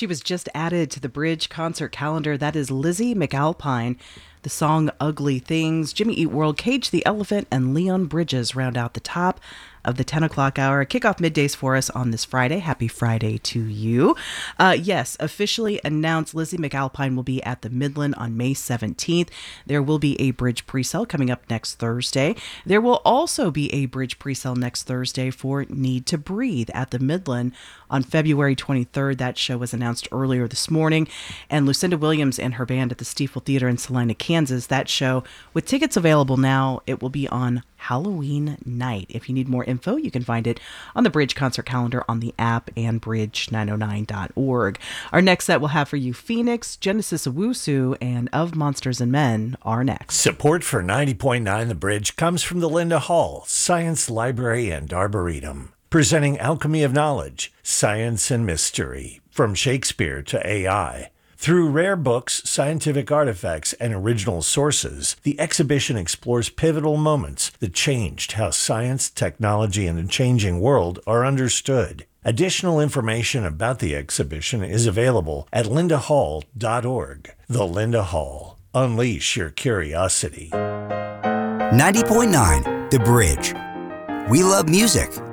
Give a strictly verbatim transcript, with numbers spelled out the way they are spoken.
she was just added to the Bridge concert calendar. That is Lizzie McAlpine. The song Ugly Things, Jimmy Eat World, Cage the Elephant, and Leon Bridges round out the top of the ten o'clock hour. Kick off middays for us on this Friday. Happy Friday to you. Uh, yes, officially announced Lizzie McAlpine will be at the Midland on May seventeenth. There will be a Bridge presale coming up next Thursday. There will also be a Bridge presale next Thursday for Need to Breathe at the Midland on February twenty-third. That show was announced earlier this morning. And Lucinda Williams and her band at the Stiefel Theater in Salina, Kansas. That show, with tickets available now, it will be on Halloween night. If you need more info, you can find it on the Bridge concert calendar on the app and bridge nine oh nine dot org. Our next set will have for you Phoenix, Genesis Owusu, and Of Monsters and Men are next. Support for ninety point nine The Bridge comes from the Linda Hall Science Library and Arboretum, presenting Alchemy of Knowledge, Science and Mystery, from Shakespeare to A I. Through rare books, scientific artifacts, and original sources, the exhibition explores pivotal moments that changed how science, technology, and the changing world are understood. Additional information about the exhibition is available at linda hall dot org. The Linda Hall. Unleash your curiosity. ninety point nine The Bridge. We love music.